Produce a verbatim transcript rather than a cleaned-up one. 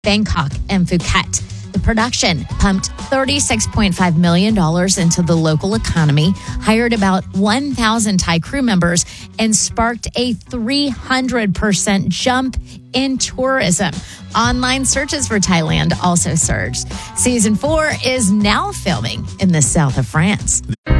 Bangkok and Phuket. The production pumped thirty-six point five million dollars into the local economy, hired about one thousand Thai crew members, and sparked a three hundred percent jump in tourism. Online searches for Thailand also surged. Season four is now filming in the south of France.